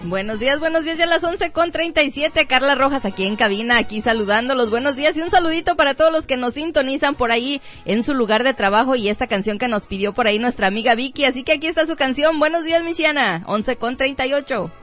Buenos días, ya a las 11:37, Carla Rojas aquí en cabina, aquí saludándolos, buenos días y un saludito para todos los que nos sintonizan por ahí en su lugar de trabajo y esta canción que nos pidió por ahí nuestra amiga Vicky, así que aquí está su canción, buenos días Michiana, 11:38.